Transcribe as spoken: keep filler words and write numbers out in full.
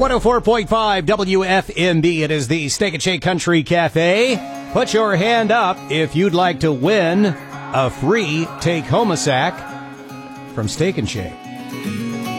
one oh four point five W F M B. It is the Steak and Shake Country Cafe. Put your hand up if you'd like to win a free take-home-a-sack from Steak and Shake.